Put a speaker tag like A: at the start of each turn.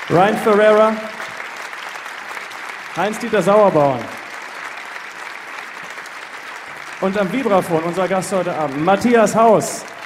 A: Ryan Ferreira, Heinz-Dieter Sauerbauern und am Vibraphon unser Gast heute Abend, Matthias Haus.